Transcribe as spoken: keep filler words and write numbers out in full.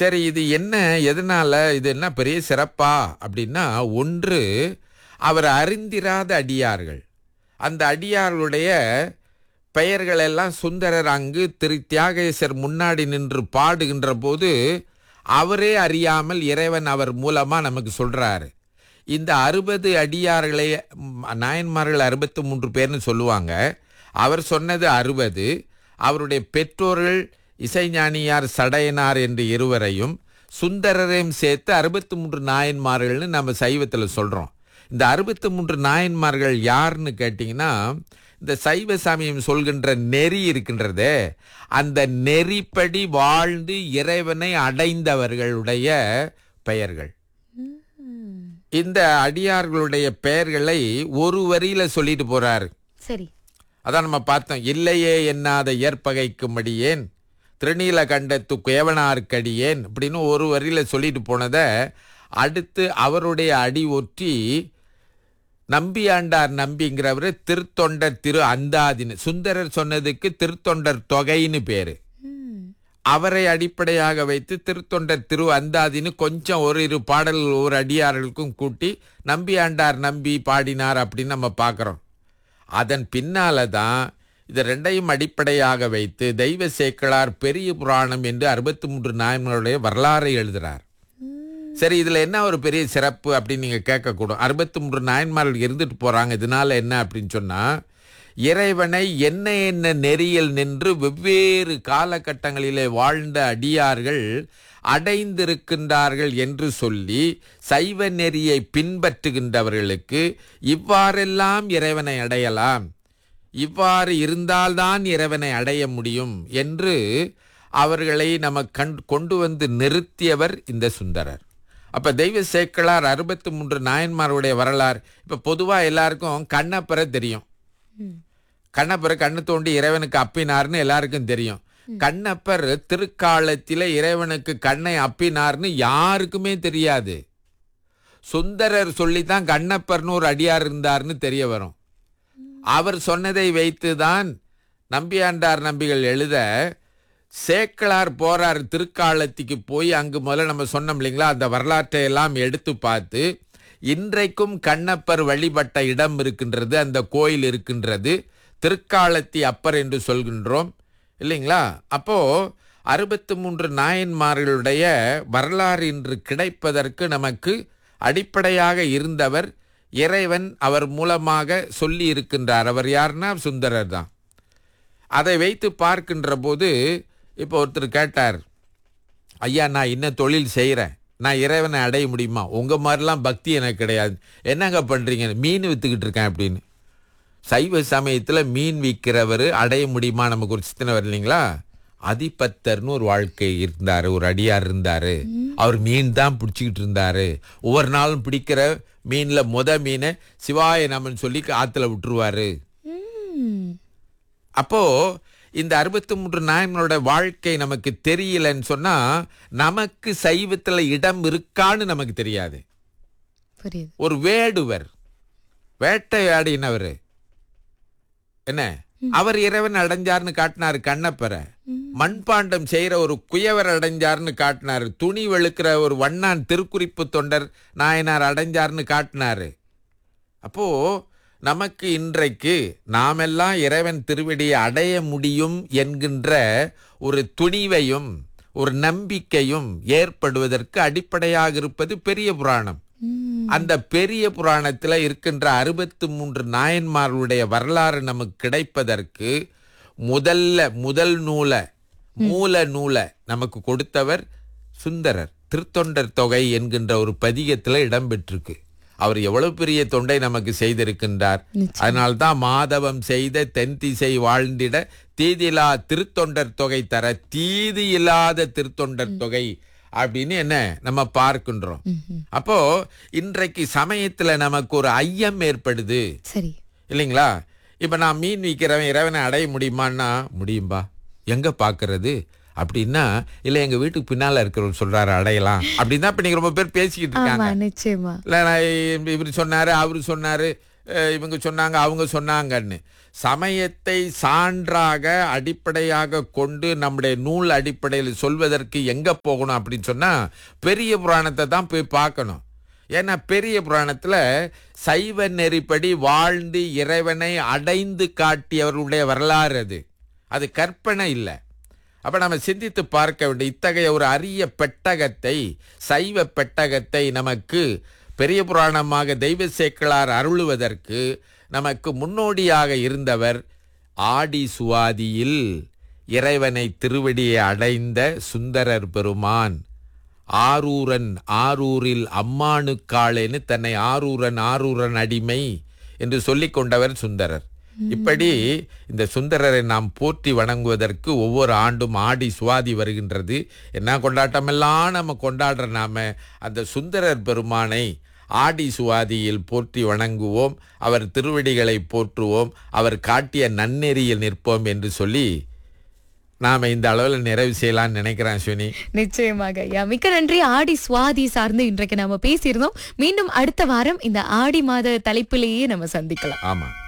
சரி, இது என்ன, எதனால இது என்ன பெரிய சிறப்பா அப்படின்னா, ஒன்று அவர் அறிந்திராத அடியார்கள். அந்த அடியார்களுடைய பெயர்கள் எல்லாம் சுந்தரர் அங்கு திரு தியாகேசர் முன்னாடி நின்று பாடுகின்ற போது அவரே அறியாமல் இறைவன் அவர் மூலமா நமக்கு சொல்றாரு. இந்த அறுபது அடியார்களை நாயன்மார்கள் அறுபத்தி மூன்று பேர்னு சொல்லுவாங்க. அவர் சொன்னது அறுபது. அவருடைய பெற்றோர்கள் இசைஞானியார் சடையனார் என்று இருவரையும் சுந்தரரையும் சேர்த்து அறுபத்தி மூன்று நாயன்மார்கள்னு நம்ம சைவத்தில் சொல்றோம். இந்த அறுபத்தி மூன்று நாயன்மார்கள் யாருன்னு கேட்டிங்கன்னா, இந்த சைவ சமயம் சொல்கின்ற நெறி இருக்கின்றதே, அந்த நெறிப்படி வாழ்ந்து இறைவனை அடைந்தவர்களுடைய பெயர்கள். இந்த அடியார்களுடைய பெயர்களை ஒரு வரியில சொல்லிட்டு போறாரு. சரி, அதான் நம்ம பார்த்தோம். இல்லையே என்னாத ஏற்பகைக்கும்படியேன் திருநீல கண்டத்து கேவனார்க்கடியேன் அப்படின்னு ஒரு வரியில சொல்லிட்டு போனதை அடுத்து அவருடைய அடி ஒற்றி நம்பியாண்டார் நம்பிங்கிறவர் திருத்தொண்டர் திரு அந்தாதின்னு, சுந்தரர் சொன்னதுக்கு திருத்தொண்டர் தொகைன்னு பேரு. அவரை அடிப்படையாக வைத்து திருத்தொண்டர் திரு அந்தாதின்னு கொஞ்சம் ஒரு இரு பாடல்கள் ஒரு அடியார்களுக்கும் கூட்டி நம்பியாண்டார் நம்பி பாடினார் அப்படின்னு நம்ம பார்க்குறோம். அதன் பின்னால தான் இது ரெண்டையும் அடிப்படையாக வைத்து தெய்வ சேக்கிழார் பெரிய புராணம் என்று அறுபத்தி மூன்று நாயன்மார்களுடைய வரலாறை எழுதுகிறார். சரி, இதுல என்ன ஒரு பெரிய சிறப்பு அப்படின்னு நீங்க கேட்கக்கூடும். அறுபத்தி மூன்று நாயன்மார்கள் இருந்துட்டு போறாங்க, இதனால என்ன அப்படின்னு சொன்னா, இறைவனை என்ன என்ன நெறியில் நின்று வெவ்வேறு காலகட்டங்களிலே வாழ்ந்த அடியார்கள் அடைந்திருக்கின்றார்கள் என்று சொல்லி சைவ நெறியை பின்பற்றுகின்றவர்களுக்கு இவ்வாறெல்லாம் இறைவனை அடையலாம், இவ்வாறு இருந்தால்தான் இறைவனை அடைய முடியும் என்று அவர்களை நம்ம கண் கொண்டு வந்து நிறுத்தியவர் இந்த சுந்தரர். அப்ப தெய்வ சேக்கிழார் அறுபத்தி மூன்று நாயன்மாருடைய வரலாறு. இப்ப பொதுவா எல்லாருக்கும் கண்ணப்பரை தெரியும். கண்ணப்பரை கண்ணு தோண்டி இறைவனுக்கு அப்பினார்னு எல்லாருக்கும் தெரியும். கண்ணப்பர் திருக்காலத்தில இறைவனுக்கு கண்ணை அப்பினார்னு யாருக்குமே தெரியாது. சுந்தரர் சொல்லித்தான் கண்ணப்பர்னு ஒரு அடியார் இருந்தார்னு தெரிய வரும். அவர் சொன்னதை வைத்துதான் நம்பியாண்டார் நம்பிகள் எழுத சேக்கிழார் போறார் திருக்காலத்துக்கு போய் அங்கு முதல்ல நம்ம சொன்னோம் இல்லைங்களா, அந்த வரலாற்றை எல்லாம் எடுத்து பார்த்து இன்றைக்கும் கண்ணப்பர் வழிபட்ட இடம் இருக்கின்றது, அந்த கோயில் இருக்கின்றது, திருக்காலத்தி அப்பர் என்று சொல்கின்றோம் இல்லைங்களா. அப்போ அறுபத்தி மூன்று நாயன்மார்களுடைய வரலாறு இன்று கிடைப்பதற்கு நமக்கு அடிப்படையாக இருந்தவர் இறைவன் அவர் மூலமாக சொல்லி இருக்கின்றார். அவர் யாருன்னா சுந்தரர் தான். அதை வைத்து பார்க்கின்ற போது இப்போ ஒருத்தர் கேட்டார், ஐயா நான் இன்னும் தொழில் செய்கிறேன், நான் இறைவனை அடைய முடியுமா? உங்கள் மாதிரிலாம் பக்தி எனக்கு கிடையாது, என்னங்க பண்ணுறீங்க? மீன் விற்றுக்கிட்டு இருக்கேன் அப்படின்னு. சைவ சமயத்தில் மீன் விற்கிறவர் அடைய முடியுமா? நமக்கு ஒரு சித்தனை வரலைங்களா. அதிபத்தர்னு ஒரு வாழ்க்கை இருந்தார், ஒரு அடியார் இருந்தார். அவர் மீன் தான் பிடிச்சிக்கிட்டு இருந்தார். ஒவ்வொரு நாளும் பிடிக்கிற மீனில் முத மீனை சிவாய நமன் சொல்லி ஆற்றுல விட்டுருவாரு. அப்போ இந்த அறுபத்தி மூன்று நாயன்களோட வாழ்க்கை நமக்கு தெரியலன்னு சொன்னா நமக்கு சைவத்துல இடம் இருக்கான்னு நமக்கு தெரியாது. ஒரு வேடுவர், வேட்டையாடினவர் என்ன, அவர் இறைவன் அடைஞ்சார்னு காட்டினாரு கண்ணப்பரை. மண்பாண்டம் செய்யற ஒரு குயவர் அடைஞ்சார்னு காட்டினாரு. துணி வெளுக்கிற ஒரு வண்ணான் திருக்குறிப்பு தொண்டர் நாயனார் அடைஞ்சார்னு காட்டினாரு. அப்போ நமக்கு இன்றைக்கு நாமெல்லாம் இறைவன் திருவடியை அடைய முடியும் என்கின்ற ஒரு துணிவையும் ஒரு நம்பிக்கையும் ஏற்படுவதற்கு அடிப்படையாக இருப்பது பெரிய புராணம். அந்த பெரிய புராணத்தில் இருக்கின்ற அறுபத்தி மூன்று நாயன்மார்களுடைய வரலாறு நமக்கு கிடைப்பதற்கு முதல்ல முதல் நூலை மூல நூலை நமக்கு கொடுத்தவர் சுந்தரர். திருத்தொண்டர் தொகை என்கின்ற ஒரு பதிகத்தில் இடம்பெற்றிருக்கு. அவர் எவ்வளவு பெரிய தொண்டை நமக்கு செய்திருக்கின்றார். அதனால்தான் மாதவம் செய்த தென் திசை வாழ்ந்திட தீதிலா திருத்தொண்டர் தொகை தர தீதி இல்லாத திருத்தொண்டர் தொகை அப்படின்னு என்ன நம்ம பார்க்கின்றோம். அப்போ இன்றைக்கு சமயத்துல நமக்கு ஒரு ஐயம் ஏற்படுது இல்லைங்களா. இப்ப நான் மீன் விற்கிறவன் இறைவனை அடைய முடியுமான்னா, முடியும்பா, எங்க பாக்குறது அப்படின்னா, இல்ல எங்க வீட்டுக்கு பின்னால இருக்கிறவர் சொல்றாரு அடையலாம் அப்படின்னு தான் இப்ப நீங்க ரொம்ப பேர் பேசிக்கிட்டு இருக்காங்க. இல்ல நான் இவரு சொன்னாரு அவரு சொன்னாரு அஹ், இவங்க சொன்னாங்க அவங்க சொன்னாங்கன்னு. சமயத்தை சான்றாக அடிப்படையாக கொண்டு நம்முடைய நூல் அடிப்படையில் சொல்வதற்கு எங்க போகணும் அப்படின்னு சொன்னா பெரிய புராணத்தை தான் போய் பார்க்கணும். ஏன்னா பெரிய புராணத்துல சைவ நெறிப்படி வாழ்ந்து இறைவனை அடைந்து காட்டியவர்களுடைய வரலாறு அது. அது கற்பனை இல்லை. அப்ப நம்ம சிந்தித்து பார்க்க வேண்டிய இத்தகைய ஒரு அரிய பெட்டகத்தை, சைவ பெட்டகத்தை நமக்கு பெரிய புராணமாக தெய்வ சேக்கிழார் அருளுவதற்கு நமக்கு முன்னோடியாக இருந்தவர் ஆடி சுவாதியில் இறைவனை திருவடியை அடைந்த சுந்தரர் பெருமான். ஆரூரன் ஆரூரில் அம்மானுக்காளேன்னு தன்னை ஆரூரன் ஆரூரன் அடிமை என்று சொல்லிக் கொண்டவர் சுந்தரர். இப்படி இந்த சுந்தரரை நாம் போற்றி வணங்குவதற்கு ஒவ்வொரு ஆண்டும் ஆடி சுவாதி வருகின்றது. என்ன கொண்டாட்டமெல்லாம் நம்ம கொண்டாடுற நாம அந்த சுந்தரர் பெருமானை ஆடி சுவாதியில் போற்றி வணங்குவோம், அவர் திருவடிகளை போற்றுவோம், அவர் காட்டிய நன்னெறியில் நிற்போம் என்று சொல்லி நாம இந்த அளவில் நிறைவு செய்யலாம்னு நினைக்கிறேன் சுனி. நிச்சயமாக ஐயா, மிக்க நன்றி. ஆடி சுவாதி சார்ந்து இன்றைக்கு நாம பேசியிருந்தோம். மீண்டும் அடுத்த வாரம் இந்த ஆடி மாத தலைப்பிலேயே நம்ம சந்திக்கலாம். ஆமா.